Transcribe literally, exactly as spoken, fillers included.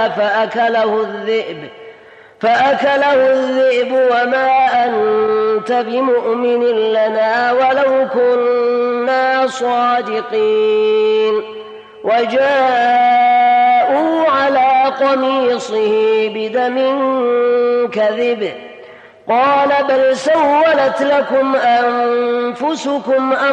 فأكله الذئب فأكله الذئب وما أنت بمؤمن لنا ولو كنا صادقين. وجاءوا على قميصه بدم كذب قال بل سولت لكم أنفسكم